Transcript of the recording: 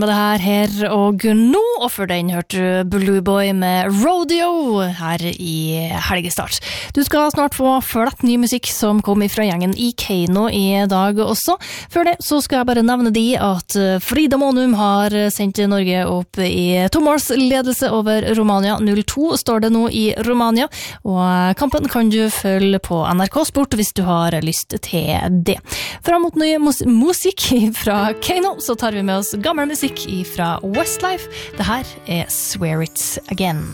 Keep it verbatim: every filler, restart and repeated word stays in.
Med det her her og nå, og for den hørte Blue Boy med Rodeo her i helgestart. Du skal snart få flett ny musikk som kom fra gjengen i Kano i dag også. Før det så skal jeg bare nevne de at Frida Månum har sendt Norge opp i tomåls ledelse over Romania. null to står det nå i Romania, og kampen kan du følge på N R K Sport hvis du har lyst til det. Fram mot ny mus- musikk fra Kano så tar vi med oss gammel musikk fra Westlife. Det her er Swear It Again.